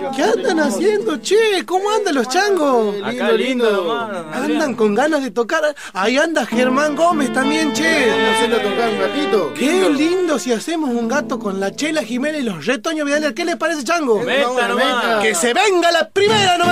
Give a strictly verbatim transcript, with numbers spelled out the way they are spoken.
¿Qué andan haciendo, che? ¿Cómo andan los changos? Acá lindo nomás. Andan con ganas de tocar. Ahí anda Germán Gómez también, che. ¿Vamos a hacerle a tocar un ratito? Qué lindo si hacemos un gato con la Chela Jiménez y los retoños Vidal. ¿Qué les parece, chango? Meta nomás. Que se venga la primera nomás.